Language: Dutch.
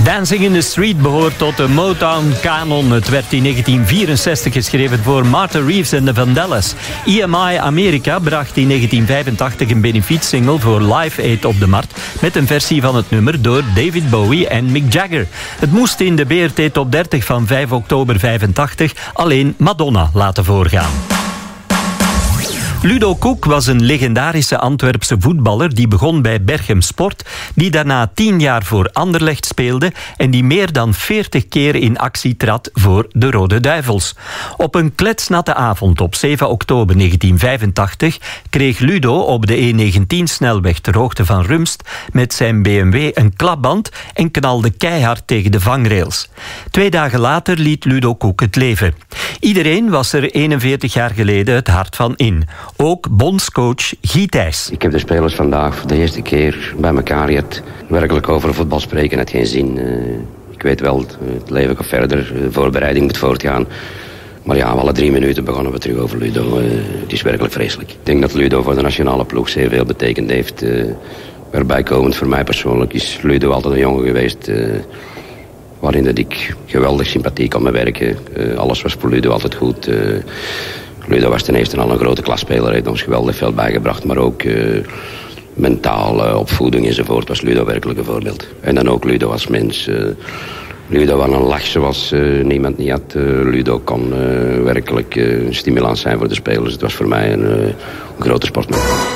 Dancing in the Street behoort tot de Motown-kanon. Het werd in 1964 geschreven voor Martha Reeves en de Vandellas. EMI Amerika bracht in 1985 een benefietsingle voor Live Aid op de markt met een versie van het nummer door David Bowie en Mick Jagger. Het moest in de BRT Top 30 van 5 oktober 85 alleen Madonna laten voorgaan. Ludo Koek was een legendarische Antwerpse voetballer die begon bij Berchem Sport, die daarna 10 jaar voor Anderlecht speelde en die meer dan 40 keer in actie trad voor de Rode Duivels. Op een kletsnatte avond op 7 oktober 1985 kreeg Ludo op de E19-snelweg ter hoogte van Rumst met zijn BMW een klapband en knalde keihard tegen de vangrails. 2 dagen later liet Ludo Koek het leven. Iedereen was er 41 jaar geleden het hart van in. Ook bondscoach Guy Thijs. Ik heb de spelers vandaag voor de eerste keer bij elkaar gehad. Werkelijk over voetbal spreken had geen zin. Ik weet wel, het leven gaat verder. Voorbereiding moet voortgaan. Maar ja, alle 3 minuten begonnen we terug over Ludo. Het is werkelijk vreselijk. Ik denk dat Ludo voor de nationale ploeg zeer veel betekend heeft. Erbij komend voor mij persoonlijk is Ludo altijd een jongen geweest waarin dat ik geweldig sympathiek kon me werken. Alles was voor Ludo altijd goed. Ludo was ten eerste al een grote klasspeler, heeft ons geweldig veel bijgebracht, maar ook mentaal, opvoeding enzovoort was Ludo werkelijk een voorbeeld. En dan ook Ludo als mens. Ludo had een lach zoals niemand niet had. Ludo kon werkelijk een stimulans zijn voor de spelers. Het was voor mij een grote sportman.